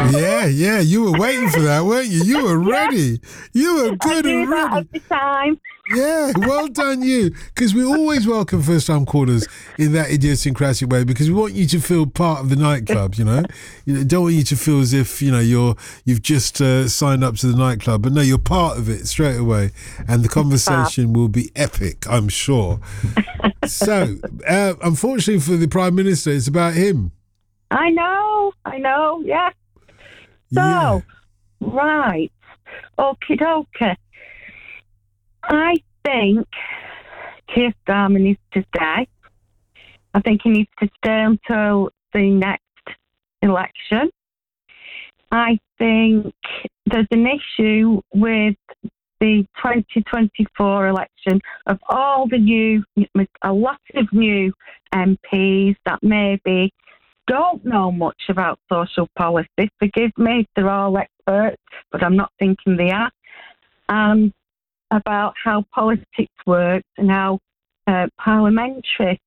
Yeah, you were waiting for that, weren't you? You were ready. You were good and that ready. every time. Yeah, well done you. Because we always welcome first-time callers in that idiosyncratic way because we want you to feel part of the nightclub, you know? Don't want you to feel as if, you've just signed up to the nightclub. But no, you're part of it straight away. And the conversation will be epic, I'm sure. So, unfortunately for the Prime Minister, it's about him. I know, yeah. So, right. Okie dokie. I think Keir Starmer needs to stay. I think he needs to stay until the next election. I think there's an issue with the 2024 election of all the a lot of new MPs that maybe don't know much about social policy. Forgive me if they're all experts, but I'm not thinking they are. About how politics works and how parliamentary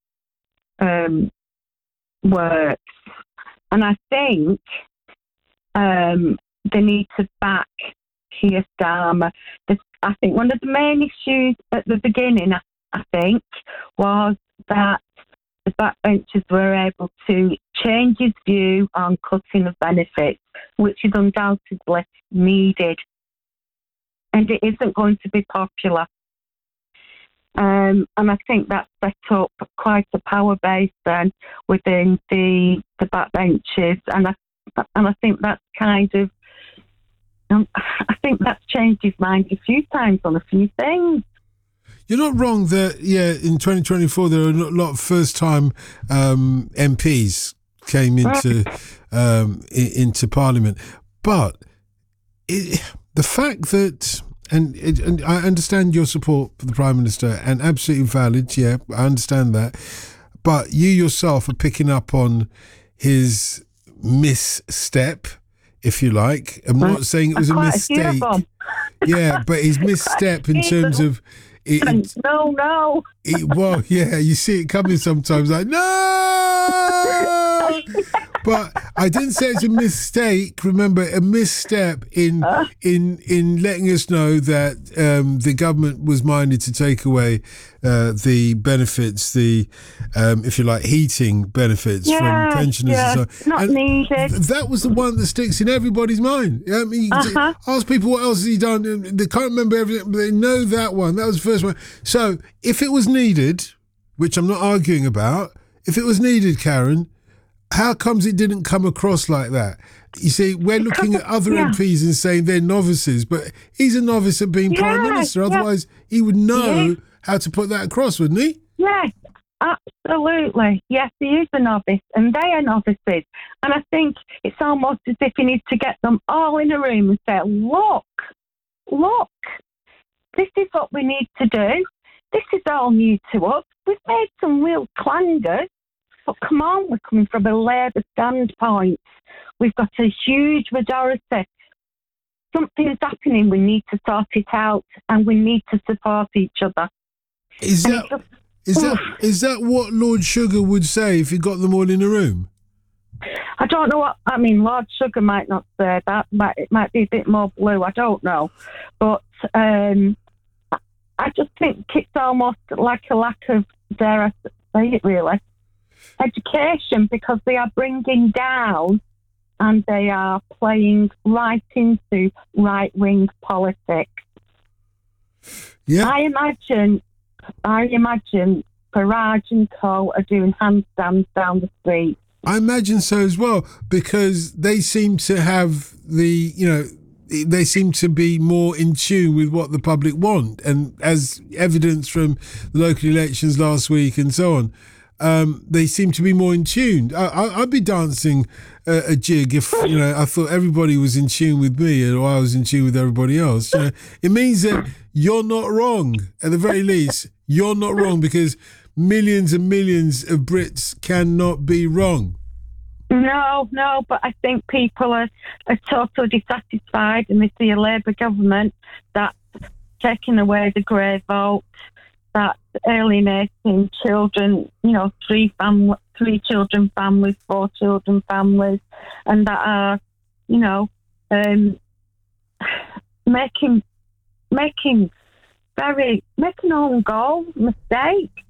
works. And I think they need to back Keir Starmer. I think one of the main issues at the beginning, I think, was that the backbenchers were able to change his view on cutting of benefits, which is undoubtedly needed. And it isn't going to be popular. And I think that set up quite a power base then within the backbenchers. And I think that's kind of, I think that's changed his mind a few times on a few things. You're not wrong that, in 2024 there are a lot of first-time MPs came into Parliament. But the fact that, and I understand your support for the Prime Minister, and absolutely valid, I understand that. But you yourself are picking up on his misstep, if you like. I'm not saying it was a mistake. Yeah, but his misstep in terms of... No. Well, you see it coming sometimes, like, no! But I didn't say it's a mistake. Remember, a misstep in letting us know that the government was minded to take away the benefits, if you like, heating benefits from pensioners and so on. Not needed. That was the one that sticks in everybody's mind. I mean, ask people what else has he done. They can't remember everything, but they know that one. That was the first one. So if it was needed, which I'm not arguing about, if it was needed, Karen, how comes it didn't come across like that? You see, we're looking at other MPs and saying they're novices, but he's a novice at being Prime Minister. Otherwise, he would know how to put that across, wouldn't he? Yes, absolutely. Yes, he is a novice, and they are novices. And I think it's almost as if he needs to get them all in a room and say, look, this is what we need to do. This is all new to us. We've made some real clangers. But come on, we're coming from a Labour standpoint. We've got a huge majority. Something's happening. We need to sort it out, and we need to support each other. Is that what Lord Sugar would say if he got them all in a room? I don't know what I mean. Lord Sugar might not say that. It might be a bit more blue. I don't know, but I just think it's almost like a lack of, dare I say it really, education, because they are bringing down and they are playing right into right-wing politics. Yeah. I imagine Farage and co are doing handstands down the street. I imagine so as well, because they seem to have they seem to be more in tune with what the public want, and as evidence from the local elections last week and so on, they seem to be more in tune. I'd be dancing a jig if I thought everybody was in tune with me or I was in tune with everybody else. It means that you're not wrong. At the very least, you're not wrong, because millions and millions of Brits cannot be wrong. No, but I think people are totally dissatisfied, and they see a Labour government that's taking away the grey vote, that's alienating children, 3 children families, 4 children families, and that are making making own goal mistake.